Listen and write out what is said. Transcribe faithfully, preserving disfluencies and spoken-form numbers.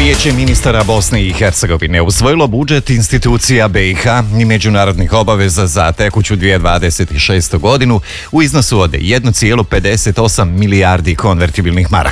Vijeće ministara Bosne i Hercegovine usvojilo budžet institucija B i H i međunarodnih obaveza za tekuću dvije tisuće dvadeset šestu godinu u iznosu od jedan zarez pedeset osam milijardi konvertibilnih maraka.